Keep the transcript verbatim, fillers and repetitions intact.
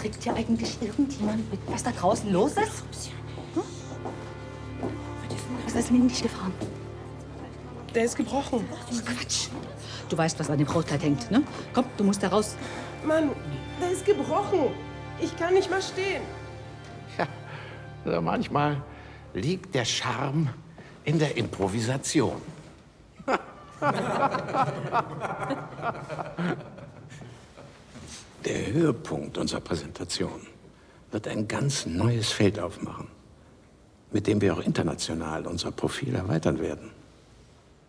Kriegt hier eigentlich irgendjemand mit, was da draußen los ist? Hm? Was ist denn in dich gefahren? Der ist gebrochen. Oh, Quatsch. Du weißt, was an dem Brautkleid hängt, ne? Komm, du musst da raus. Mann, der ist gebrochen. Ich kann nicht mal stehen. Ja, also manchmal liegt der Charme in der Improvisation. Der Höhepunkt unserer Präsentation wird ein ganz neues Feld aufmachen, mit dem wir auch international unser Profil erweitern werden.